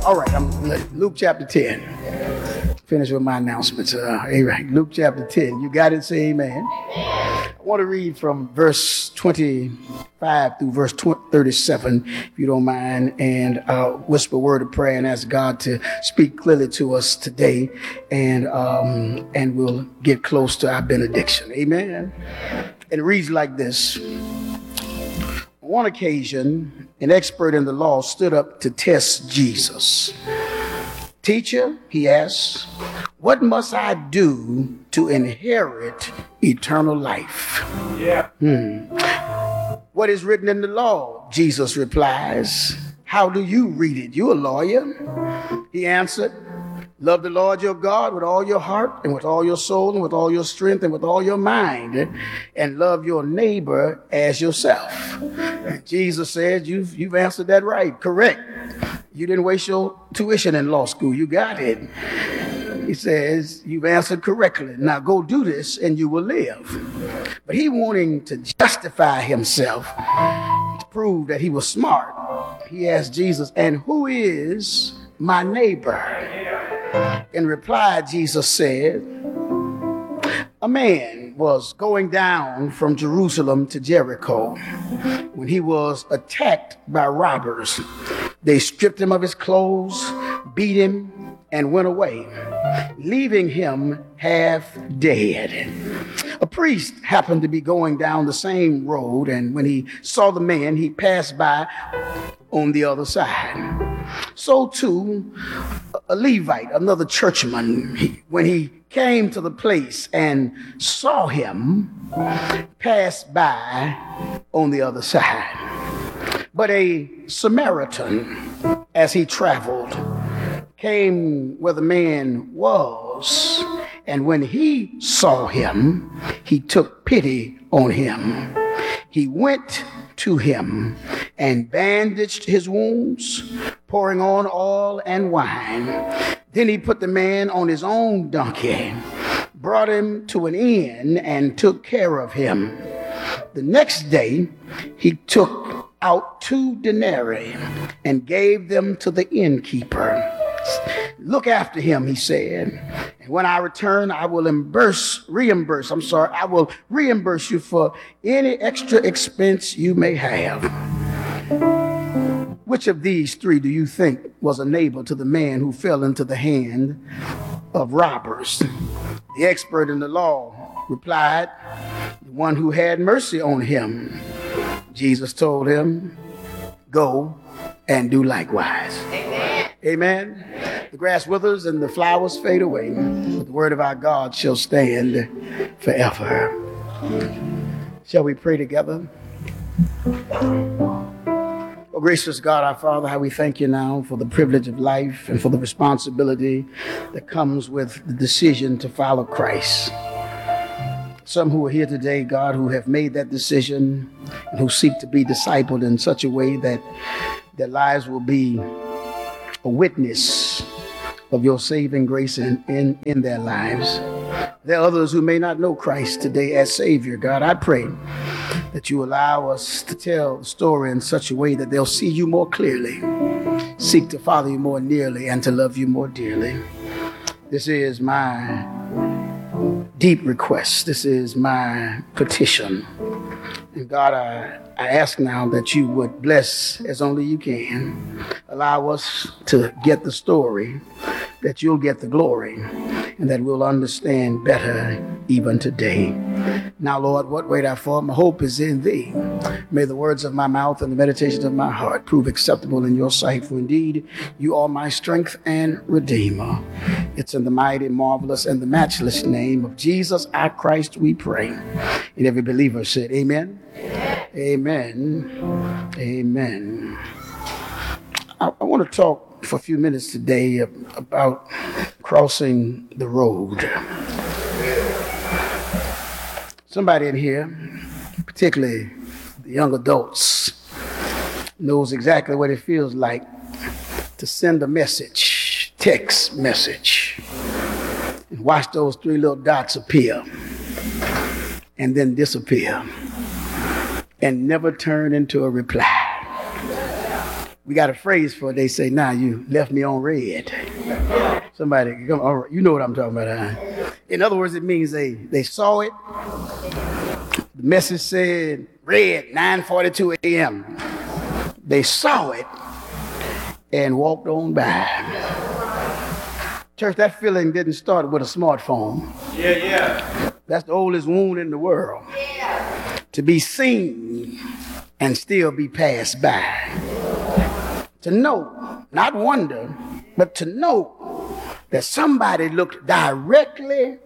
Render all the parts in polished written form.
All right, Luke chapter 10. Finish with my announcements. Luke chapter 10. You got it? Say amen. I want to read from verse 25 through verse 37, if you don't mind, and whisper a word of prayer and ask God to speak clearly to us today, and we'll get close to our benediction. Amen. And it reads like this. On one occasion, an expert in the law stood up to test Jesus. "Teacher," he asked, "what must I do to inherit eternal life?" "What is written in the law?" Jesus replies. "How do you read it? You're a lawyer." He answered, "Love the Lord your God with all your heart and with all your soul and with all your strength and with all your mind, and love your neighbor as yourself." And Jesus said, you've answered that right. Correct. You didn't waste your tuition in law school. You got it. He says, you've answered correctly. Now go do this and you will live. But he, wanting to justify himself, to prove that he was smart, he asked Jesus, "And who is my neighbor?" In reply, Jesus said, "A man was going down from Jerusalem to Jericho when he was attacked by robbers. They stripped him of his clothes, beat him, and went away, leaving him half dead. A priest happened to be going down the same road, and when he saw the man, he passed by on the other side. So too, a Levite, another churchman, when he came to the place and saw him, passed by on the other side. But a Samaritan, as he traveled, came where the man was, and when he saw him, he took pity on him. He went to him and bandaged his wounds, pouring on oil and wine. Then he put the man on his own donkey, brought him to an inn, and took care of him. The next day, he took out 2 denarii and gave them to the innkeeper. "Look after him," he said, "and when I return, I will reimburse you for any extra expense you may have." Which of these 3 do you think was a neighbor to the man who fell into the hand of robbers? The expert in the law replied, "The one who had mercy on him." Jesus told him, "Go and do likewise." Amen. Amen. The grass withers and the flowers fade away, but the word of our God shall stand forever. Shall we pray together? Oh, gracious God, our Father, how we thank you now for the privilege of life and for the responsibility that comes with the decision to follow Christ. Some who are here today, God, who have made that decision and who seek to be discipled in such a way that their lives will be a witness of your saving grace in their lives. There are others who may not know Christ today as Savior. God, I pray that you allow us to tell the story in such a way that they'll see you more clearly, seek to follow you more nearly, and to love you more dearly. This is my deep request. This is my petition. And God, I ask now that you would bless as only you can. Allow us to get the story, that you'll get the glory, and that we'll understand better even today. Now, Lord, what wait I for? My hope is in thee. May the words of my mouth and the meditations of my heart prove acceptable in your sight, for indeed you are my strength and redeemer. It's in the mighty, marvelous, and the matchless name of Jesus, our Christ, we pray. And every believer said, amen. Amen. Amen. I want to talk for a few minutes today about crossing the road. Somebody in here, particularly the young adults, knows exactly what it feels like to send a message, text message, and watch those 3 little dots appear and then disappear and never turn into a reply. we got a phrase for it. They say, "Nah, you left me on red." Somebody, come on, you know what I'm talking about, huh? In other words, it means they saw it. The message said red, 9:42 a.m. They saw it and walked on by. Church, that feeling didn't start with a smartphone. Yeah. That's the oldest wound in the world. Yeah. To be seen and still be passed by. To know, not wonder, but to know that somebody looked directly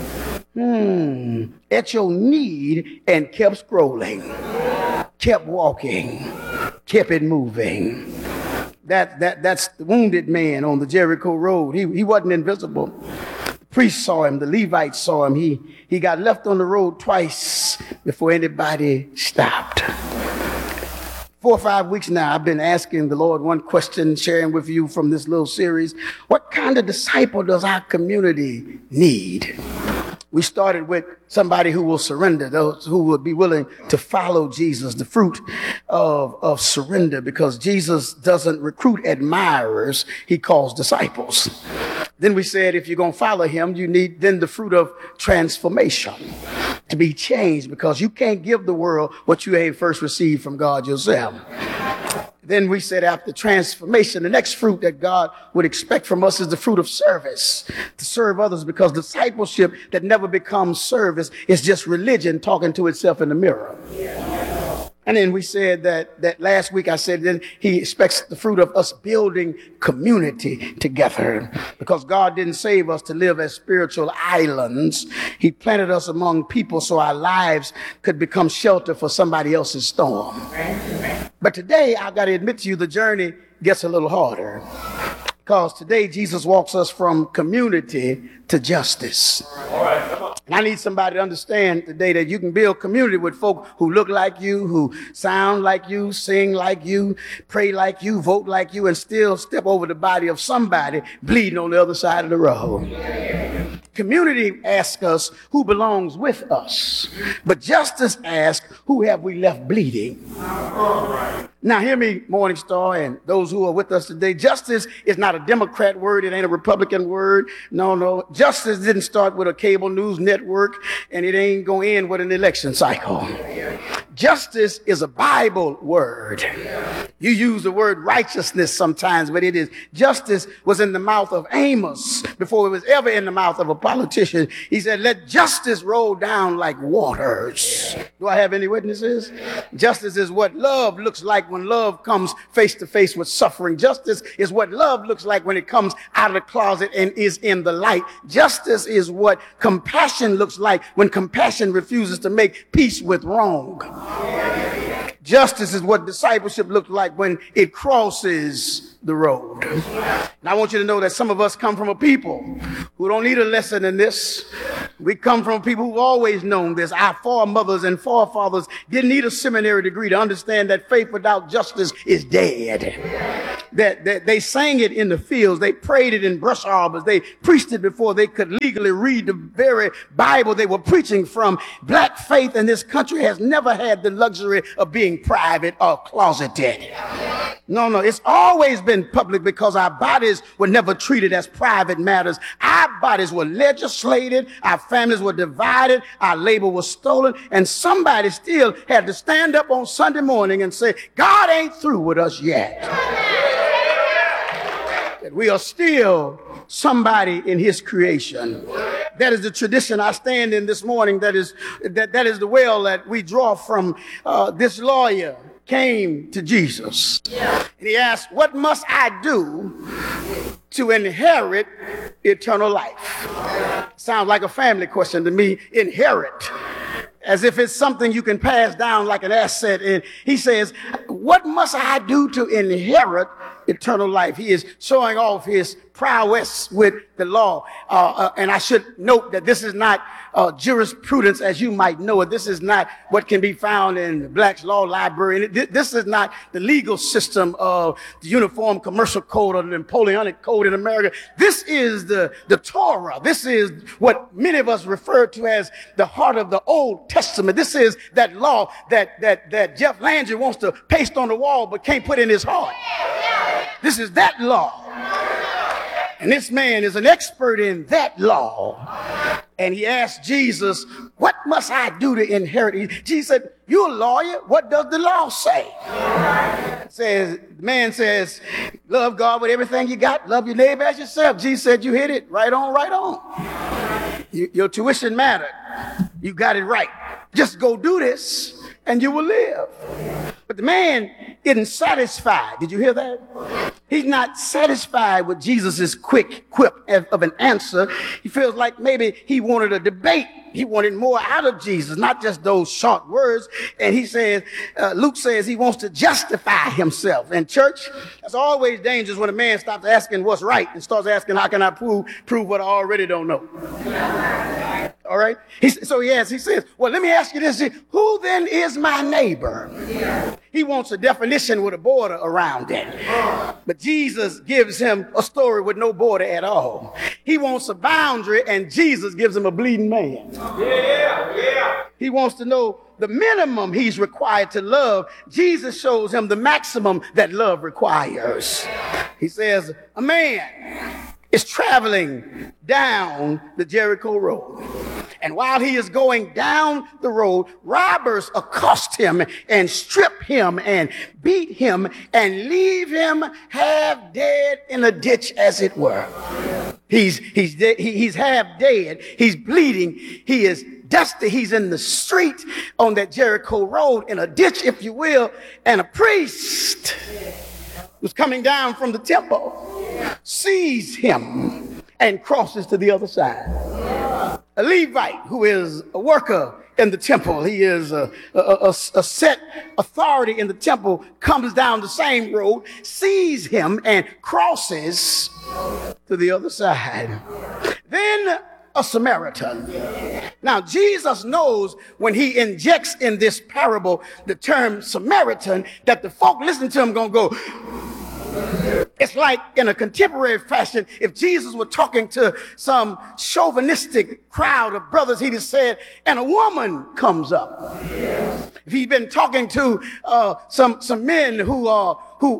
at your need and kept scrolling, kept walking, kept it moving. That's the wounded man on the Jericho road. He wasn't invisible. The priest saw him. The Levites saw him. He got left on the road twice before anybody stopped. 4 or 5 weeks now, I've been asking the Lord one question, sharing with you from this little series. What kind of disciple does our community need? We started with somebody who will surrender, those who will be willing to follow Jesus, the fruit of surrender, because Jesus doesn't recruit admirers, he calls disciples. Then we said, if you're going to follow him, you need then the fruit of transformation, to be changed, because you can't give the world what you ain't first received from God yourself. Then we said after transformation, the next fruit that God would expect from us is the fruit of service, to serve others, because discipleship that never becomes service is just religion talking to itself in the mirror. And then we said that last week I said that he expects the fruit of us building community together, because God didn't save us to live as spiritual islands. He planted us among people so our lives could become shelter for somebody else's storm. But today, I've got to admit to you, the journey gets a little harder, because today Jesus walks us from community to justice. All right, come on. And I need somebody to understand today that you can build community with folk who look like you, who sound like you, sing like you, pray like you, vote like you, and still step over the body of somebody bleeding on the other side of the road. Community asks us who belongs with us, but justice asks who have we left bleeding. Now hear me, Morning Star, and those who are with us today. Justice is not a Democrat word. It ain't a Republican word. No. Justice didn't start with a cable news network, and it ain't going to end with an election cycle. Justice is a Bible word. You use the word righteousness sometimes, but it is. Justice was in the mouth of Amos before it was ever in the mouth of a politician. He said, let justice roll down like waters. Do I have any witnesses? Justice is what love looks like when love comes face to face with suffering. Justice is what love looks like when it comes out of the closet and is in the light. Justice is what compassion looks like when compassion refuses to make peace with wrong. Justice is what discipleship looks like when it crosses the road. And I want you to know that some of us come from a people who don't need a lesson in this. We come from people who've always known this. Our foremothers and forefathers didn't need a seminary degree to understand that faith without justice is dead. That they sang it in the fields. They prayed it in brush arbors. They preached it before they could legally read the very Bible they were preaching from. Black faith in this country has never had the luxury of being private or closeted. No, it's always been public, because our bodies were never treated as private matters. Our bodies were legislated, our families were divided, our labor was stolen, and somebody still had to stand up on Sunday morning and say, God ain't through with us yet. That we are still somebody in his creation. That is the tradition I stand in this morning. That is the well that we draw from. This lawyer came to Jesus. And he asked, what must I do to inherit eternal life? Sounds like a family question to me. Inherit. As if it's something you can pass down like an asset. And he says, what must I do to inherit eternal life. He is showing off his prowess with the law. And I should note that this is not jurisprudence as you might know it. This is not what can be found in Black's Law Library. This is not the legal system of the Uniform Commercial Code or the Napoleonic Code in America. This is the Torah. This is what many of us refer to as the heart of the Old Testament. This is that law that Jeff Landry wants to paste on the wall but can't put in his heart. This is that law. And this man is an expert in that law. And he asked Jesus, what must I do to inherit it? Jesus said, you're a lawyer. What does the law say? The man says, love God with everything you got. Love your neighbor as yourself. Jesus said, you hit it right on, right on. Your tuition mattered. You got it right. Just go do this and you will live. But the man isn't satisfied. Did you hear that? He's not satisfied with Jesus' quick quip of an answer. He feels like maybe he wanted a debate. He wanted more out of Jesus, not just those short words. And he says, Luke says he wants to justify himself. And church, that's always dangerous when a man stops asking what's right and starts asking, how can I prove what I already don't know? All right. He says, well, let me ask you this. Who then is my neighbor? He wants a definition with a border around it. But Jesus gives him a story with no border at all. He wants a boundary, and Jesus gives him a bleeding man. He wants to know the minimum he's required to love. Jesus shows him the maximum that love requires. He says, a man is traveling down the Jericho road. And while he is going down the road, robbers accost him and strip him and beat him and leave him half dead in a ditch, as it were. He's half dead. He's bleeding. He is dusty. He's in the street on that Jericho road in a ditch, if you will. And a priest was coming down from the temple, sees him and crosses to the other side. A Levite who is a worker in the temple, he is a set authority in the temple, comes down the same road, sees him and crosses to the other side. Then a Samaritan. Now, Jesus knows when he injects in this parable the term Samaritan that the folk listening to him gonna go. It's like in a contemporary fashion, if Jesus were talking to some chauvinistic crowd of brothers, he'd have said, and a woman comes up. If he'd been talking to some men who are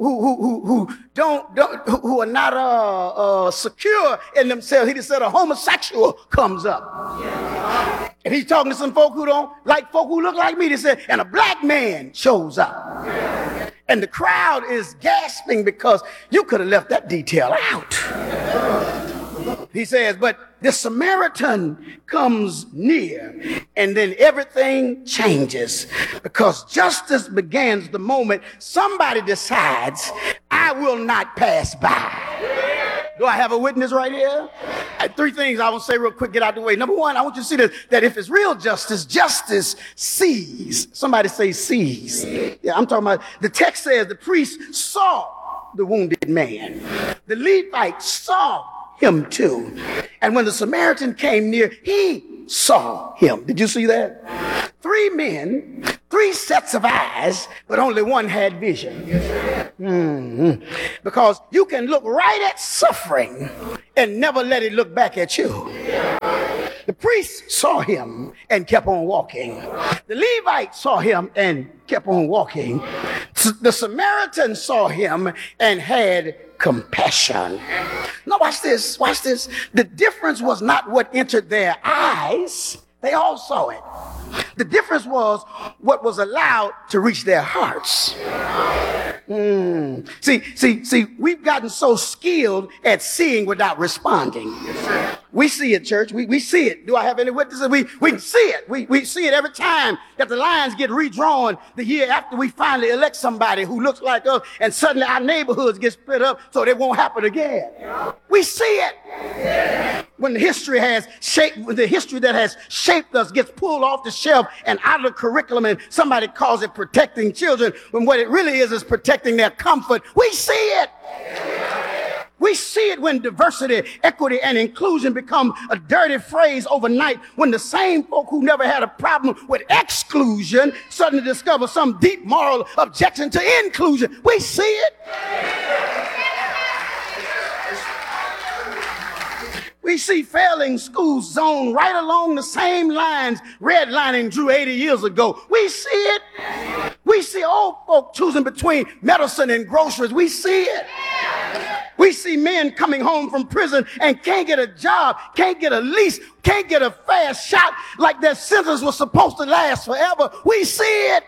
not secure in themselves, he'd have said a homosexual comes up. If he's talking to some folk who don't like folk who look like me, they said, and a black man shows up. And the crowd is gasping because you could have left that detail out. He says, but the Samaritan comes near, and then everything changes, because justice begins the moment somebody decides, I will not pass by. Do I have a witness right here? Three things I will say real quick, get out the way. Number one, I want you to see that if it's real justice, justice sees. Somebody say sees. Yeah, I'm talking about, the text says the priest saw the wounded man. The Levite saw him too. And when the Samaritan came near, he saw him. Did you see that? Three men, three sets of eyes, but only one had vision. Because you can look right at suffering and never let it look back at you. The priest saw him and kept on walking. The Levite saw him and kept on walking. The Samaritan saw him and had compassion. Now watch this, watch this. The difference was not what entered their eyes. They all saw it. The difference was what was allowed to reach their hearts. See, we've gotten so skilled at seeing without responding. We see it, church. We see it. Do I have any witnesses? We can see it. We see it every time that the lines get redrawn the year after we finally elect somebody who looks like us, and suddenly our neighborhoods get split up so it won't happen again. We see it. when the history that has shaped us gets pulled off the shelf and out of the curriculum, and somebody calls it protecting children, when what it really is protecting their comfort. We see it. We see it when diversity, equity, and inclusion become a dirty phrase overnight, when the same folk who never had a problem with exclusion suddenly discover some deep moral objection to inclusion. We see it. We see failing schools zoned right along the same lines redlining drew 80 years ago. We see it. We see old folk choosing between medicine and groceries. We see it. We see men coming home from prison and can't get a job, can't get a lease, can't get a fast shot like their sentence was supposed to last forever. We see it.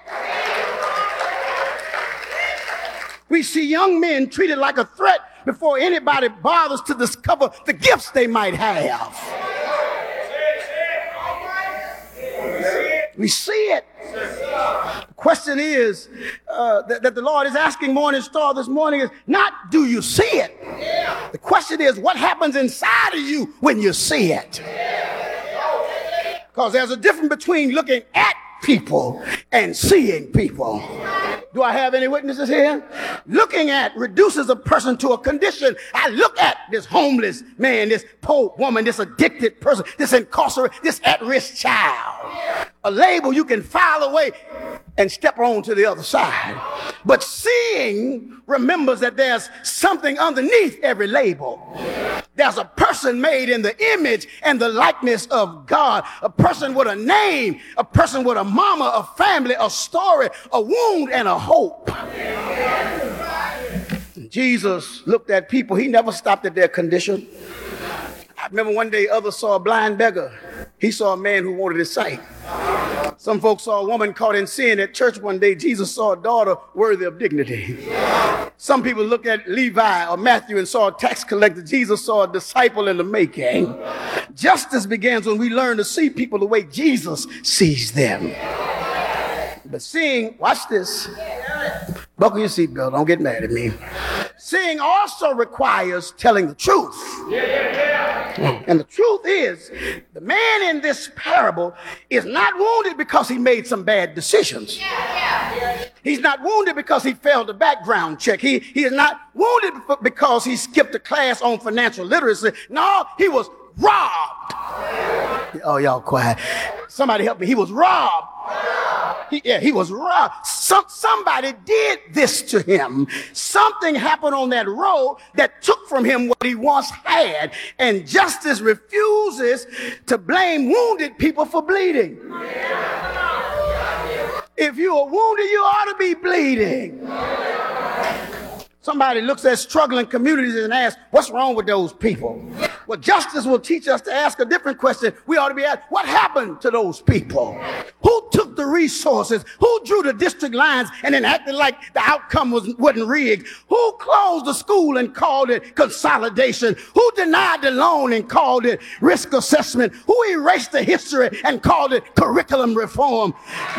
We see young men treated like a threat before anybody bothers to discover the gifts they might have. We see it. The question is that the Lord is asking Morning Star this morning is not, do you see it? The question is, what happens inside of you when you see it? Because there's a difference between looking at people and seeing people. Do I have any witnesses here? Looking at reduces a person to a condition. I look at this homeless man, this poor woman, this addicted person, this incarcerated, this at-risk child. A label you can file away and step on to the other side. But seeing remembers that there's something underneath every label. There's a person made in the image and the likeness of God. A person with a name, a person with a mama, a family, a story, a wound, and a hope. Jesus looked at people. He never stopped at their condition. I remember one day others saw a blind beggar. He saw a man who wanted his sight. Some folks saw a woman caught in sin at church one day. Jesus saw a daughter worthy of dignity. Some people looked at Levi or Matthew and saw a tax collector. Jesus saw a disciple in the making. Justice begins when we learn to see people the way Jesus sees them. But seeing, watch this. Buckle your seatbelt, don't get mad at me. Seeing also requires telling the truth. And the truth is, the man in this parable is not wounded because he made some bad decisions. He's not wounded because he failed a background check. He is not wounded because he skipped a class on financial literacy. No, he was robbed. Oh, y'all quiet. Somebody help me. He was robbed. He was robbed. Somebody did this to him. Something happened on that road that took from him what he once had. And justice refuses to blame wounded people for bleeding. If you are wounded, you ought to be bleeding. Somebody looks at struggling communities and asks, what's wrong with those people? Well, justice will teach us to ask a different question. We ought to be asked, what happened to those people? Who took the resources? Who drew the district lines and then acted like the outcome wasn't rigged? Who closed the school and called it consolidation? Who denied the loan and called it risk assessment? Who erased the history and called it curriculum reform?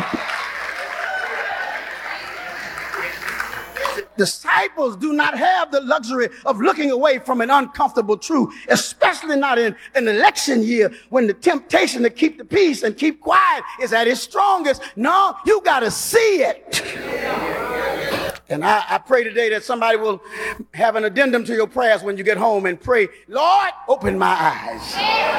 Disciples do not have the luxury of looking away from an uncomfortable truth, especially not in an election year when the temptation to keep the peace and keep quiet is at its strongest. No, you got to see it. And I pray today that somebody will have an addendum to your prayers when you get home and pray, Lord, open my eyes.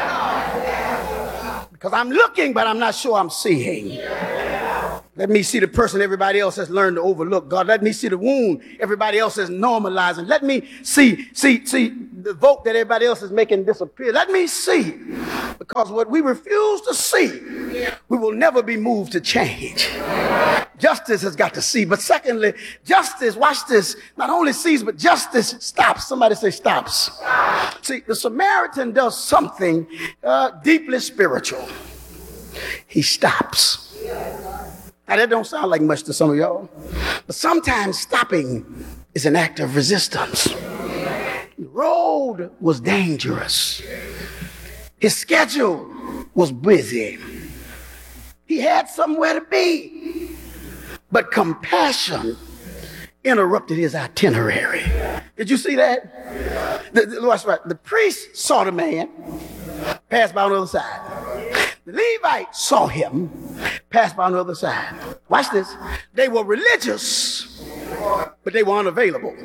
Because I'm looking, but I'm not sure I'm seeing. Let me see the person everybody else has learned to overlook. God, let me see the wound everybody else is normalizing. Let me see the vote that everybody else is making disappear. Let me see. Because what we refuse to see, we will never be moved to change. Justice has got to see. But secondly, justice, watch this, not only sees, but justice stops. Somebody say stops. See, the Samaritan does something deeply spiritual. He stops. Now, that don't sound like much to some of y'all, but sometimes stopping is an act of resistance. The road was dangerous. His schedule was busy. He had somewhere to be, but compassion interrupted his itinerary. Did you see that? That's right. The priest saw the man. passed by on the other side. The Levites saw him, passed by on the other side. Watch this. They were religious, but they were unavailable.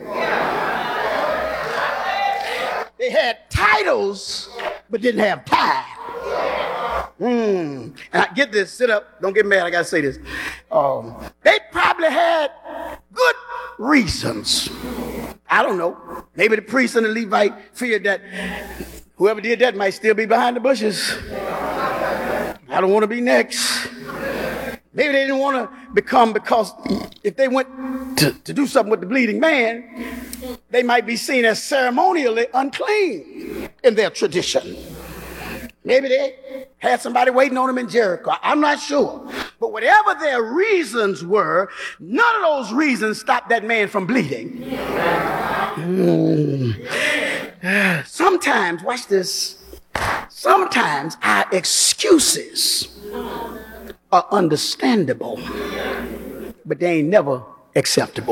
They had titles, but didn't have time. And I get this, sit up, don't get mad, I gotta say this. They probably had good reasons. I don't know. Maybe the priest and the Levite feared that whoever did that might still be behind the bushes. I don't want to be next. Maybe they didn't want to become, because if they went to do something with the bleeding man, they might be seen as ceremonially unclean in their tradition. Maybe they had somebody waiting on them in Jericho. I'm not sure. But whatever their reasons were, none of those reasons stopped that man from bleeding. Sometimes, watch this, sometimes our excuses are understandable, but they ain't never acceptable.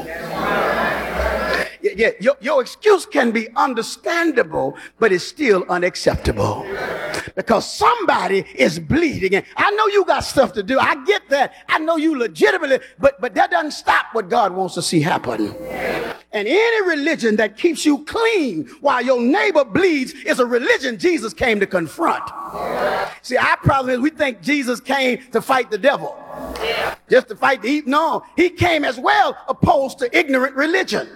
Yeah, your excuse can be understandable, but it's still unacceptable. Because somebody is bleeding. And I know you got stuff to do. I get that. I know you legitimately, but that doesn't stop what God wants to see happen. And any religion that keeps you clean while your neighbor bleeds is a religion Jesus came to confront. See, our problem is we think Jesus came to fight the devil. Just to fight the evil. No, he came as well opposed to ignorant religion.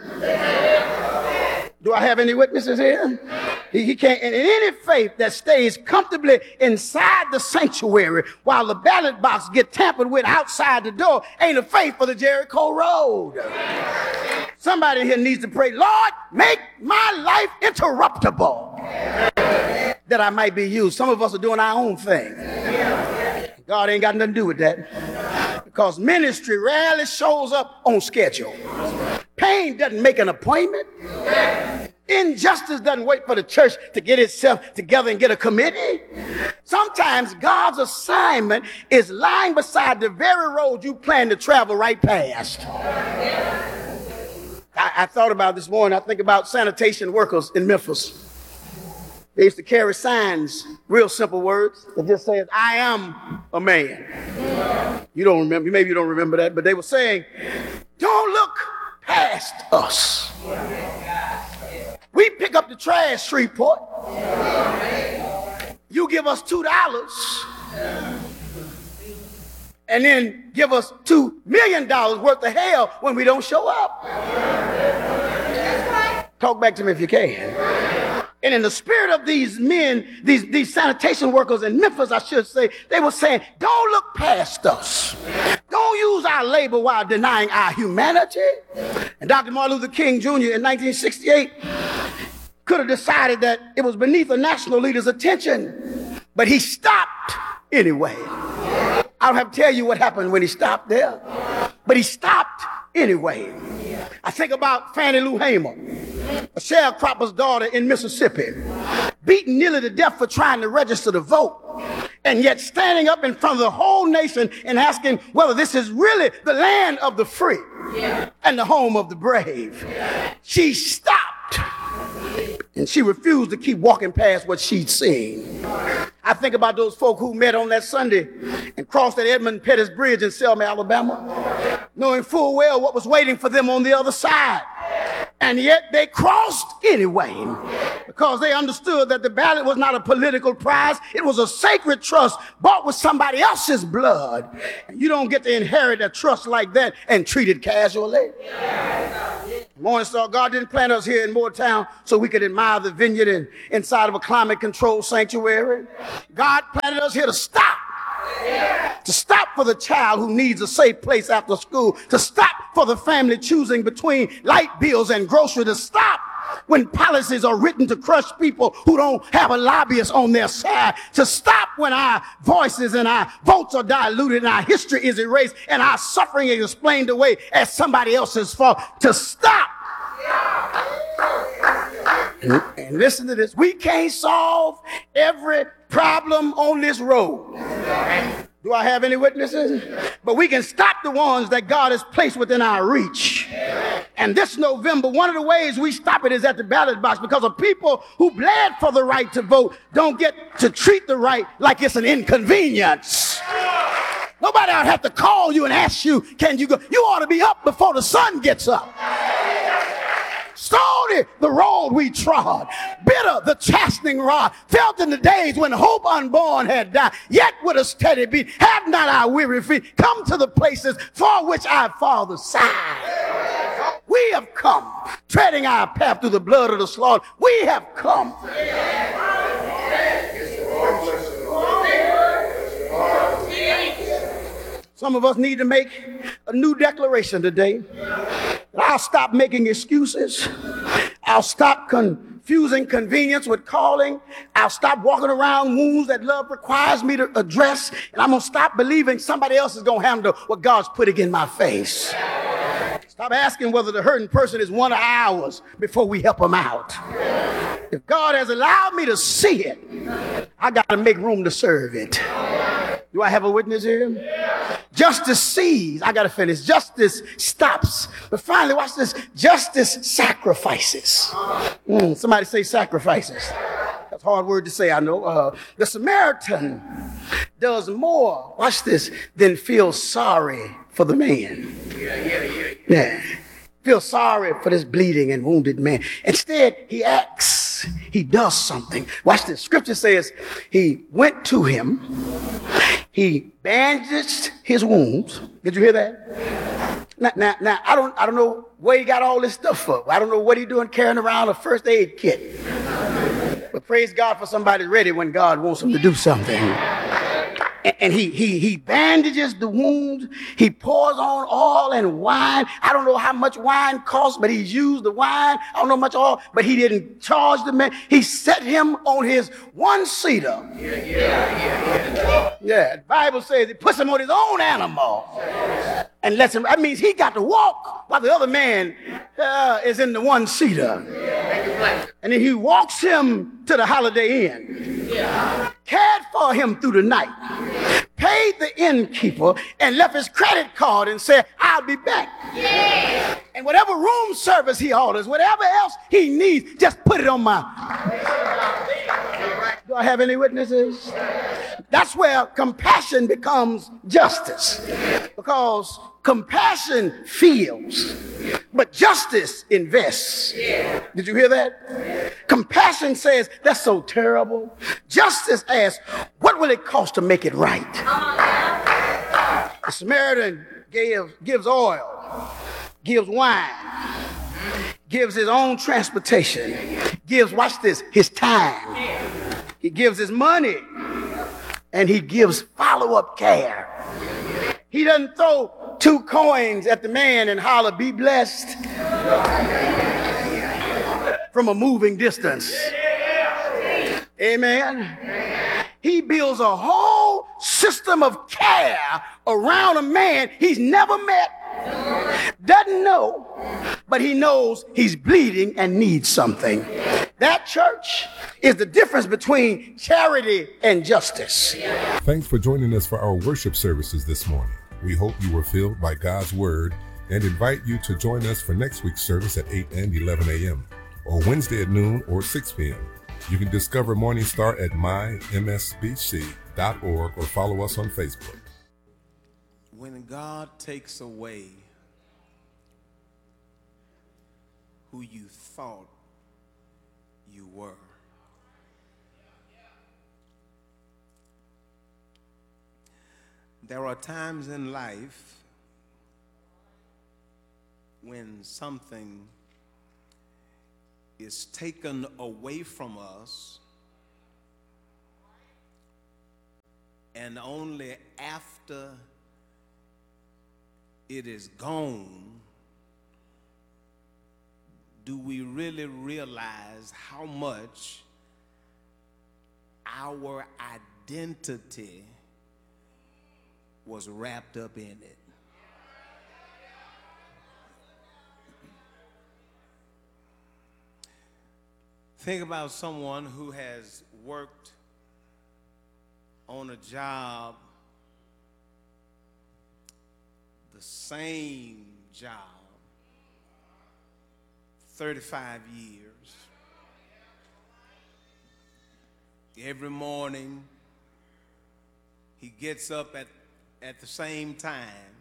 Do I have any witnesses here? He can't. And in any faith that stays comfortably inside the sanctuary while the ballot box get tampered with outside the door ain't a faith for the Jericho road. Somebody here needs to pray, Lord, make my life interruptible that I might be used. Some of us are doing our own thing. God ain't got nothing to do with that, because ministry rarely shows up on schedule. Pain doesn't make an appointment. Injustice doesn't wait for the church to get itself together and get a committee. Sometimes God's assignment is lying beside the very road you plan to travel right past. I thought about this morning. I think about sanitation workers in Memphis. They used to carry signs, real simple words, that just says, I am a man. You don't remember, maybe you don't remember that, but they were saying, don't look past us. We pick up the trash, Shreveport. You give us $2 and then give us $2 million worth of hell when we don't show up. Talk back to me if you can. And in the spirit of these men, these sanitation workers in Memphis, I should say, they were saying, don't look past us. Don't use our labor while denying our humanity. And Dr. Martin Luther King Jr. in 1968 could have decided that it was beneath a national leader's attention, but he stopped anyway. I don't have to tell you what happened when he stopped there, but he stopped anyway. I think about Fannie Lou Hamer, a sharecropper's daughter in Mississippi, beaten nearly to death for trying to register to vote, and yet standing up in front of the whole nation and asking whether this is really the land of the free and the home of the brave. She stopped, and she refused to keep walking past what she'd seen. I think about those folk who met on that Sunday and crossed that Edmund Pettus Bridge in Selma, Alabama, knowing full well what was waiting for them on the other side. And yet they crossed anyway, because they understood that the ballot was not a political prize. It was a sacred trust bought with somebody else's blood. And you don't get to inherit a trust like that and treat it casually. Morning Star, God didn't plant us here in Moortown so we could admire the vineyard inside of a climate-controlled sanctuary. God planted us here to stop. To stop for the child who needs a safe place after school. To stop for the family choosing between light bills and grocery. To stop when policies are written to crush people who don't have a lobbyist on their side. To stop when our voices and our votes are diluted and our history is erased and our suffering is explained away as somebody else's fault. To stop. And listen to this. We can't solve every problem on this road. Do I have any witnesses? But we can stop the ones that God has placed within our reach. And this November, one of the ways we stop it is at the ballot box, because of people who bled for the right to vote don't get to treat the right like it's an inconvenience. Nobody ought to have to call you and ask you, can you go? You ought to be up before the sun gets up. Stony the road we trod, bitter the chastening rod, felt in the days when hope unborn had died, yet with a steady beat, have not our weary feet come to the places for which our father sighed. We have come, treading our path through the blood of the slaughter. We have come. Some of us need to make a new declaration today. I'll stop making excuses. I'll stop confusing convenience with calling. I'll stop walking around wounds that love requires me to address. And I'm going to stop believing somebody else is going to handle what God's putting in my face. Stop asking whether the hurting person is one of ours before we help them out. If God has allowed me to see it, I got to make room to serve it. Do I have a witness here? Justice sees. I got to finish. Justice stops. But finally, watch this. Justice sacrifices. Somebody say sacrifices. That's a hard word to say, I know. The Samaritan does more, watch this, than feel sorry for the man. Yeah. Feel sorry for this bleeding and wounded man. Instead, he acts. He does something. Watch this. Scripture says he went to him. He bandaged his wounds. Did you hear that? Now, I don't know where he got all this stuff from. I don't know what he's doing carrying around a first aid kit. But praise God for somebody ready when God wants him to do something. And he bandages the wounds. He pours on oil and wine. I don't know how much wine costs, but he's used the wine. I don't know much oil, but he didn't charge the man. He set him on his one-seater. Yeah, the Bible says he puts him on his own animal and lets him. That means he got to walk while the other man is in the one-seater. And then he walks him to the Holiday Inn. Cared for him through the night, paid the innkeeper, and left his credit card and said, I'll be back. And whatever room service he orders, whatever else he needs, just put it on my. Do I have any witnesses? That's where compassion becomes justice. Because compassion feels, but justice invests. Did you hear that? Compassion says, that's so terrible. Justice asks, what will it cost to make it right? The Samaritan gives oil, gives wine, gives his own transportation, gives, watch this, his time. He gives his money, and he gives follow-up care. He doesn't throw 2 coins at the man and holler, be blessed, from a moving distance. Amen. He builds a whole system of care around a man he's never met, doesn't know, but he knows he's bleeding and needs something. That, church, is the difference between charity and justice. Thanks for joining us for our worship services this morning. We hope you were filled by God's word and invite you to join us for next week's service at 8 and 11 a.m. or Wednesday at noon or 6 p.m. You can discover Morning Star at mymsbc.org or follow us on Facebook. When God takes away who you thought you were, there are times in life when something is taken away from us, and only after it is gone do we really realize how much our identity was wrapped up in it. Think about someone who has worked on a job, the same job, 35 years. Every morning, he gets up at the same time.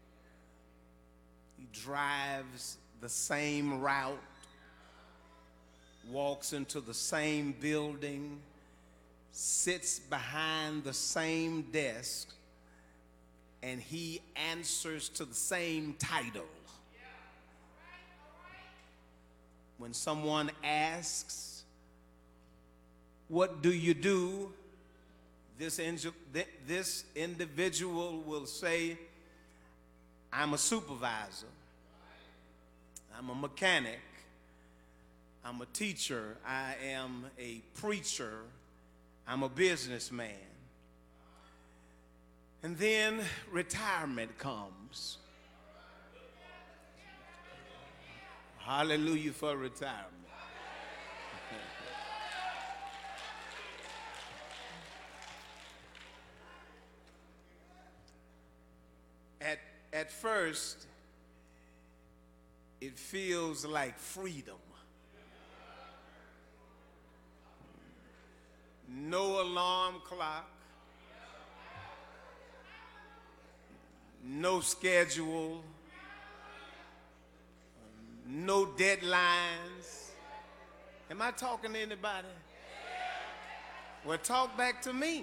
He drives the same route, walks into the same building, sits behind the same desk, and he answers to the same title. When someone asks, "What do you do?" this individual will say, "I'm a supervisor. I'm a mechanic. I'm a teacher. I am a preacher. I'm a businessman." And then retirement comes. Hallelujah for retirement. At first, it feels like freedom. No alarm clock, no schedule, no deadlines. Am I talking to anybody? Well, talk back to me.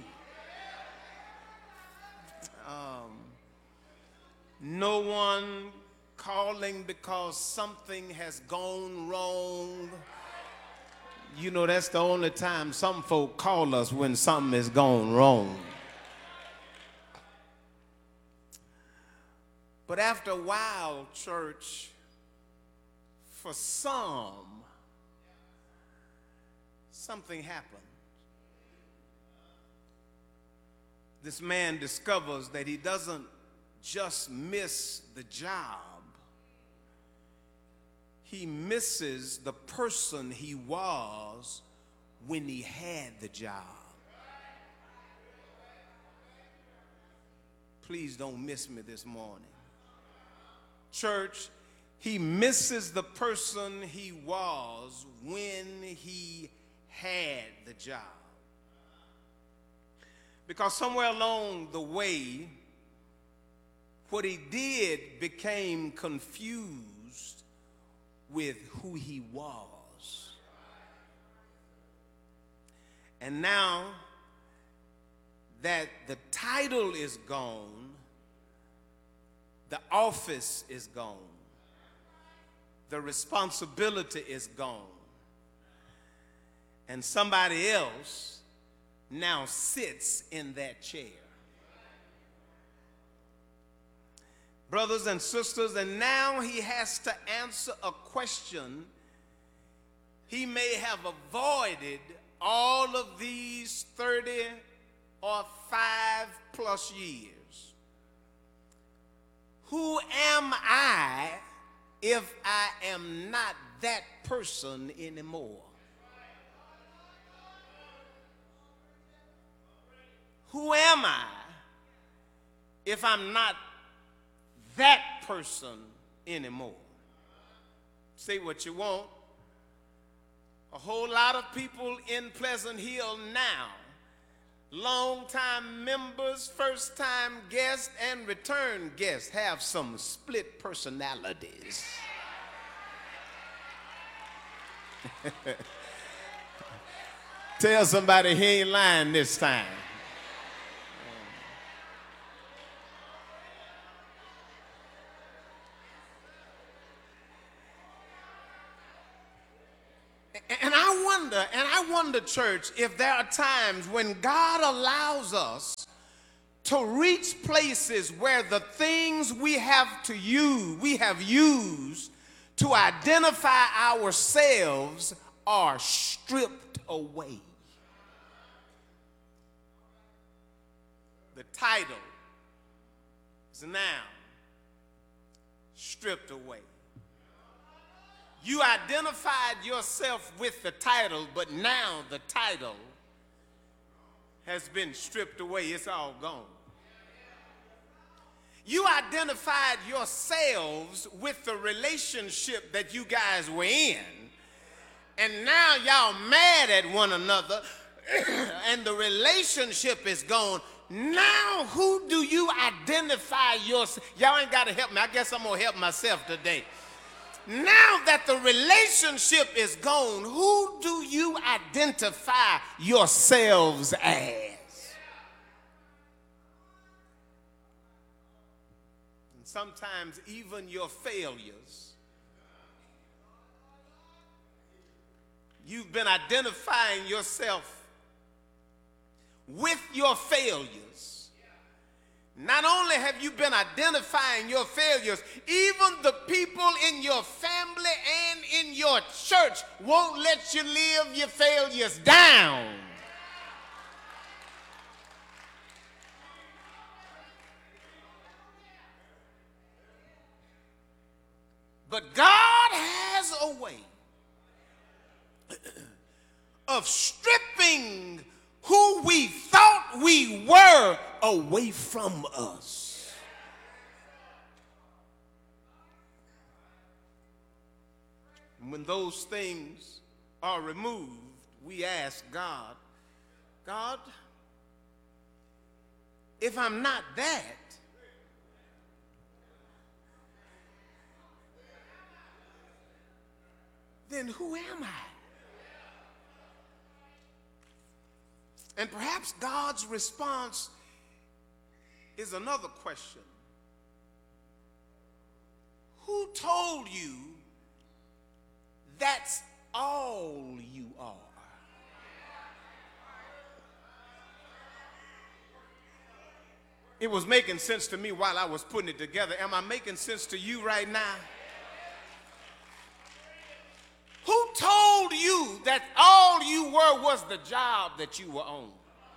No one calling because something has gone wrong. You know, that's the only time some folk call us, when something has gone wrong. But after a while, church, for some, something happened. This man discovers that he doesn't just miss the job. He misses the person he was when he had the job. Please don't miss me this morning. Church, he misses the person he was when he had the job. Because somewhere along the way, what he did became confused with who he was. And now that the title is gone, the office is gone, the responsibility is gone, and somebody else now sits in that chair. Brothers and sisters, and now he has to answer a question he may have avoided all of these 30 or 5+ years. Who am I if I am not that person anymore? Who am I if I'm not that person anymore? Say what you want. A whole lot of people in Pleasant Hill now, long-time members, first-time guests, and return guests, have some split personalities. Tell somebody he ain't lying this time. And I wonder, church, if there are times when God allows us to reach places where the things we have used to identify ourselves are stripped away. The title is now stripped away. You identified yourself with the title, but now the title has been stripped away. It's all gone. You identified yourselves with the relationship that you guys were in. And now y'all mad at one another and the relationship is gone. Now who do you identify yourself? Y'all ain't got to help me. I guess I'm going to help myself today. Now that the relationship is gone, who do you identify yourselves as? And sometimes even your failures, you've been identifying yourself with your failures. Not only have you been identifying your failures, even the people in your family and in your church won't let you live your failures down. But God has a way of stripping who we thought we were away from us. And when those things are removed, we ask God, God, if I'm not that, then who am I? And perhaps God's response is another question. Who told you that's all you are? It was making sense to me while I was putting it together. Am I making sense to you right now? Who told you that all you were was the job that you were on?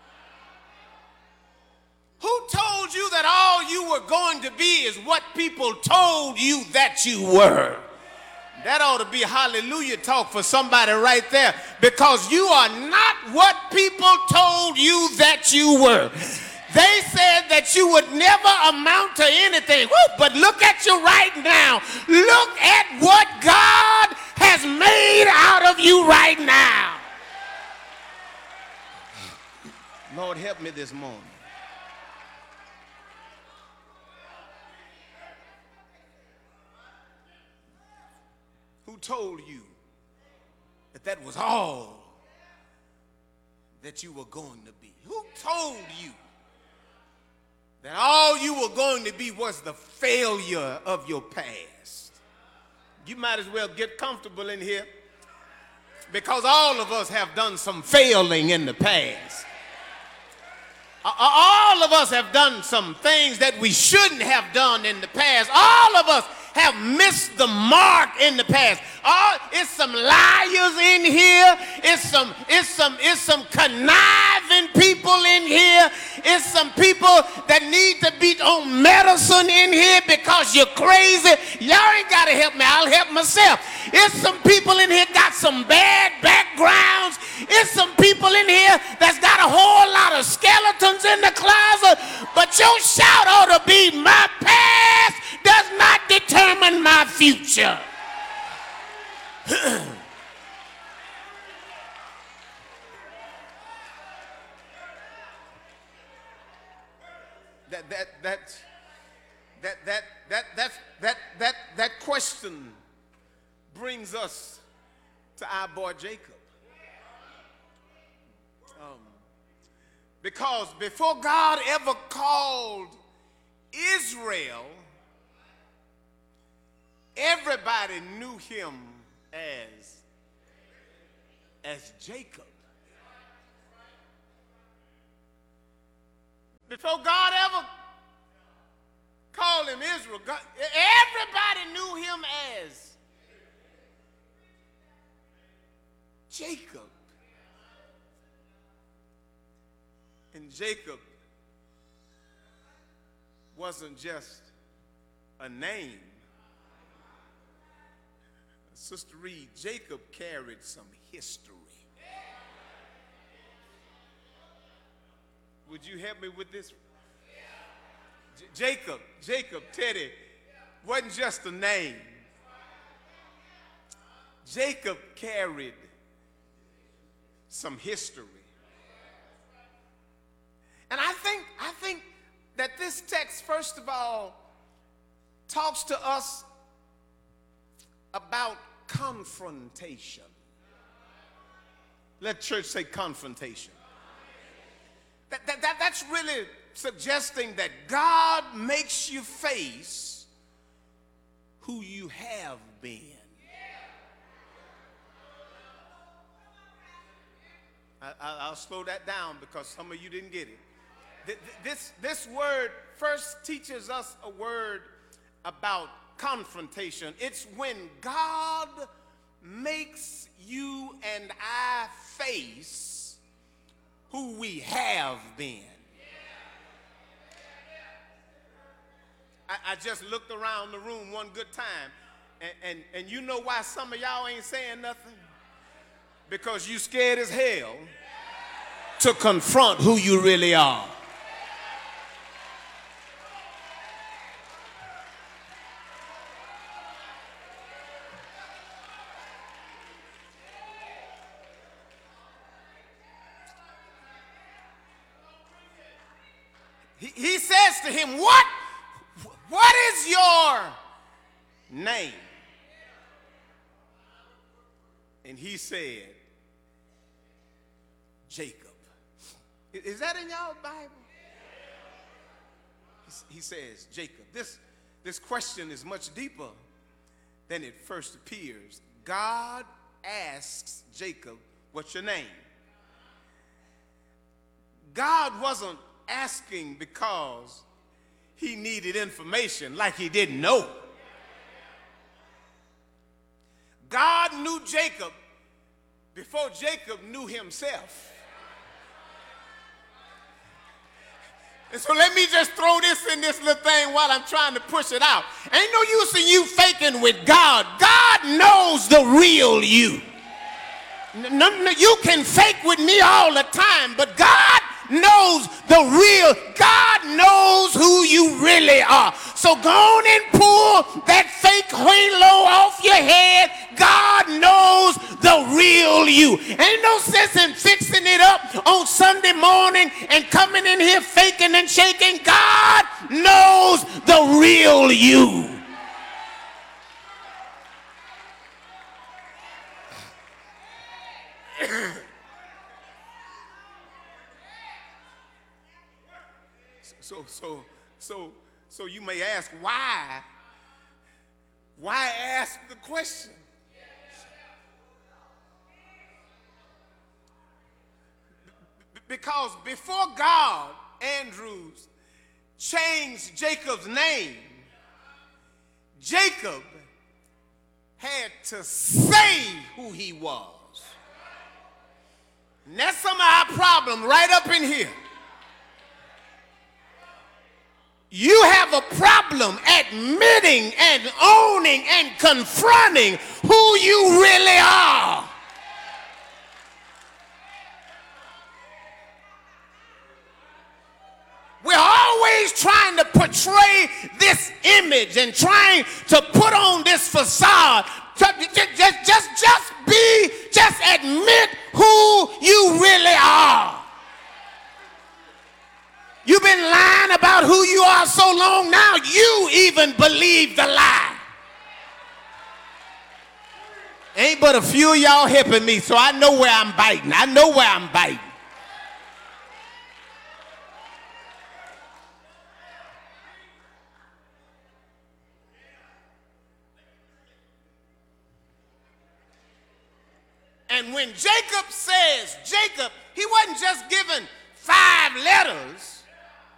Who told you that all you were going to be is what people told you that you were? That ought to be hallelujah talk for somebody right there, because you are not what people told you that you were. They said that you would never amount to anything. Woo, but look at you right now. Look at what God has made out of you right now. Lord, help me this morning. Who told you that that was all that you were going to be? Who told you that all you were going to be was the failure of your past? You might as well get comfortable in here, because all of us have done some failing in the past. All of us have done some things that we shouldn't have done in the past. All of us have missed the mark in the past. It's some liars in here. It's some conniving people in here. It's some people that need to be on medicine in here because you're crazy. Y'all ain't got to help me. I'll help myself. It's some people in here got some bad backgrounds. It's some people in here that's got a whole lot of skeletons in the closet. But your shout ought to be, my past does not determine my future. That question brings us to our boy Jacob. Because before God ever called Israel, everybody knew him as Jacob. Before God ever called him Israel, everybody knew him as Jacob. And Jacob wasn't just a name. Sister Reed, Jacob carried some history. Would you help me with this? Jacob, Teddy, wasn't just a name. Jacob carried some history. And I think that this text, first of all, talks to us about confrontation. Let church say confrontation. That's really suggesting that God makes you face who you have been. I'll slow that down because some of you didn't get it. This word first teaches us a word about confrontation. It's when God makes you and I face who we have been. I just looked around the room one good time, and you know why some of y'all ain't saying nothing? Because you scared as hell to confront who you really are. He says to him, what is your name? And he said, Jacob. Is that in y'all Bible? He says, Jacob. This question is much deeper than it first appears. God asks Jacob, what's your name? God wasn't asking because he needed information like he didn't know. God knew Jacob before Jacob knew himself. And so let me just throw this in this little thing while I'm trying to push it out. Ain't no use in you faking with God. God knows the real you. No, you can fake with me all the time, but God knows the real. God knows who you really are. So go on and pull that fake halo off your head. God knows the real you. Ain't no sense in fixing it up on Sunday morning and coming in here faking and shaking. God knows the real you. So you may ask, why? Why ask the question? Because before God, Andrews, changed Jacob's name, Jacob had to say who he was. And that's some of our problem right up in here. You have a problem admitting and owning and confronting who you really are. We're always trying to portray this image and trying to put on this facade. Just admit who you really are. You've been lying about who you are so long now, you even believe the lie. Ain't but a few of y'all helping me, so I know where I'm biting. I know where I'm biting. And when Jacob says, Jacob, he wasn't just given 5 letters.